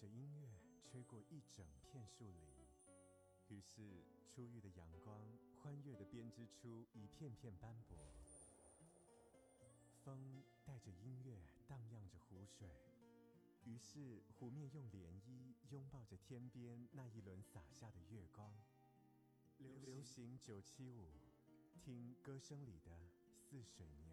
着音乐吹过一整片树林，于是初遇的阳光欢悦地编织出一片片斑驳。风带着音乐荡漾着湖水，于是湖面用涟漪拥抱着天边那一轮洒下的月光。流行975，听歌声里的似水年。